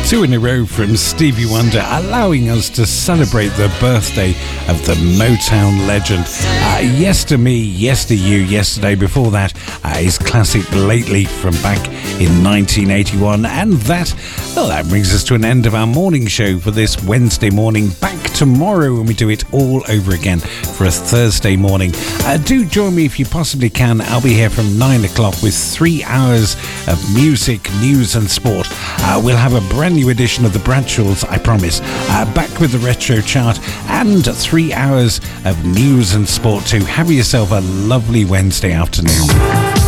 Two in a row from Stevie Wonder, allowing us to celebrate the birthday of the Motown legend. Yes to Me, Yes to You, yesterday. Before that, his classic Lately from back in 1981. And that brings us to an end of our morning show for this Wednesday morning. Back tomorrow when we do it all over again for a Thursday morning. Do join me if you possibly can. I'll be here from 9 o'clock with 3 hours of music, news and sport. We'll have a brand new edition of the Bradshaws, I promise. Back with the Retro Chart and 3 hours of news and sport too. Have yourself a lovely Wednesday afternoon.